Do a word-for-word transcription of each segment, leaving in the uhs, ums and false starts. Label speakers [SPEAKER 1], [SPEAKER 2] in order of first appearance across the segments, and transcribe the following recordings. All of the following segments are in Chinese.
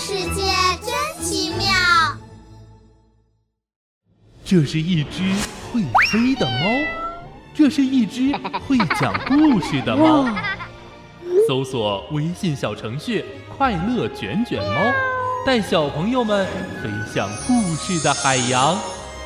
[SPEAKER 1] 世界真奇妙。
[SPEAKER 2] 这是一只会飞的猫，这是一只会讲故事的猫。搜索微信小程序快乐卷卷猫，带小朋友们飞向故事的海洋。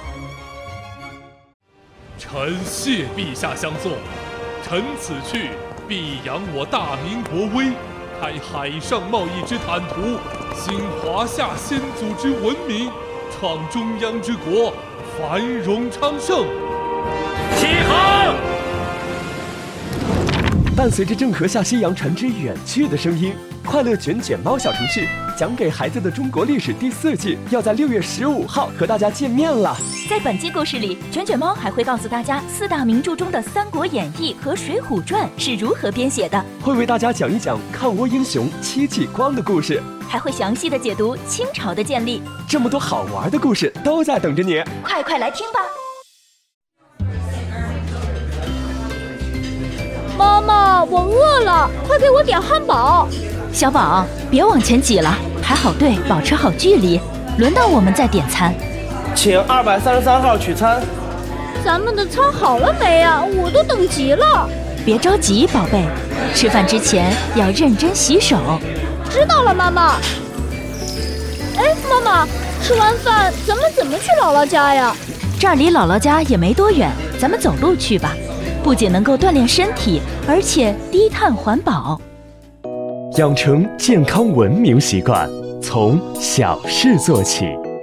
[SPEAKER 2] 臣谢陛下相送，臣此去必扬我大明国威，开海上贸易之坦途，兴华夏先祖之文明，创中央之国，繁荣昌盛。
[SPEAKER 3] 起航！
[SPEAKER 4] 伴随着郑和下西洋船只远去的声音，快乐卷卷猫小程序讲给孩子的中国历史第四季要在六月十五号和大家见面了。
[SPEAKER 5] 在本期故事里，卷卷猫还会告诉大家四大名著中的《三国演义》和《水浒传》是如何编写的，
[SPEAKER 4] 会为大家讲一讲抗倭英雄戚继光的故事，
[SPEAKER 5] 还会详细的解读清朝的建立。
[SPEAKER 4] 这么多好玩的故事都在等着你，
[SPEAKER 5] 快快来听吧！
[SPEAKER 6] 妈妈，我饿了，快给我点汉堡。
[SPEAKER 5] 小宝，别往前挤了，排好队，保持好距离，轮到我们再点餐。
[SPEAKER 3] 请二百三十三号取餐。
[SPEAKER 6] 咱们的餐好了没啊？我都等急了。
[SPEAKER 5] 别着急，宝贝，吃饭之前要认真洗手。
[SPEAKER 6] 知道了，妈妈。哎，妈妈，吃完饭咱们怎么去姥姥家呀？
[SPEAKER 5] 这儿离姥姥家也没多远，咱们走路去吧。不仅能够锻炼身体，而且低碳环保。
[SPEAKER 4] 养成健康文明习惯，从小事做起。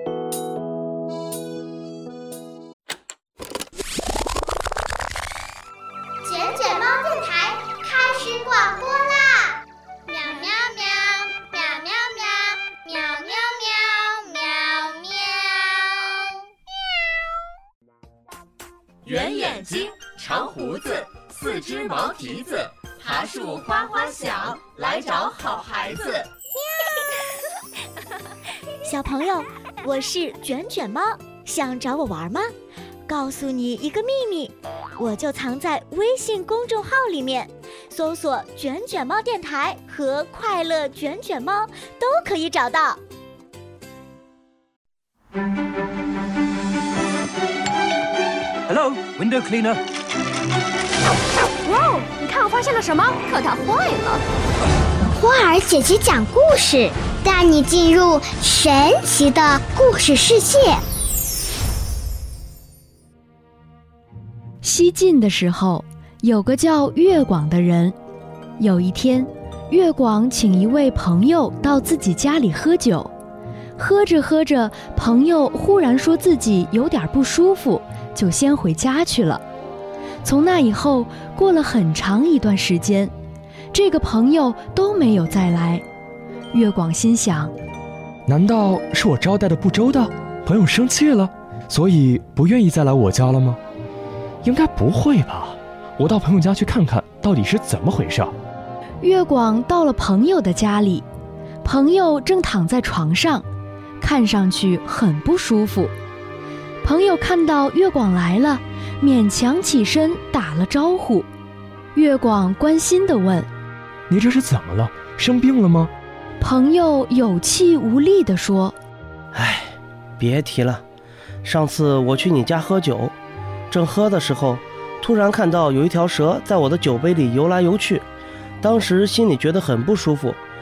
[SPEAKER 1] 卷卷猫电台开始广播啦！喵喵喵，喵喵喵，喵喵喵，喵喵。
[SPEAKER 7] 圆眼睛，长胡子，四只毛蹄子，爬树花花响，来找好孩子。
[SPEAKER 8] 小朋友，我是卷卷猫，想找我玩吗？告诉你一个秘密，我就藏在微信公众号里面，搜索卷卷猫电台和快乐卷卷猫都可以找到。
[SPEAKER 3] Hello, window cleaner.
[SPEAKER 6] 哇，你看我发现了什么？可它坏了。
[SPEAKER 1] 花儿姐姐讲故事，带你进入神奇的故事世界。
[SPEAKER 9] 西晋的时候，有个叫乐广的人。有一天，乐广请一位朋友到自己家里喝酒，喝着喝着，朋友忽然说自己有点不舒服，就先回家去了。从那以后，过了很长一段时间，这个朋友都没有再来。乐广心想，
[SPEAKER 4] 难道是我招待的不周到，朋友生气了，所以不愿意再来我家了吗？应该不会吧，我到朋友家去看看到底是怎么回事。
[SPEAKER 9] 乐广到了朋友的家里，朋友正躺在床上，看上去很不舒服。朋友看到乐广来了，勉强起身打了招呼。乐广关心地问：
[SPEAKER 4] 你这是怎么了？生病了吗？
[SPEAKER 9] 朋友有气无力地说：
[SPEAKER 3] 唉，别提了，上次我去你家喝酒，正喝的时候，突然看到有一条蛇在我的酒杯里游来游去，当时心里觉得很不舒服，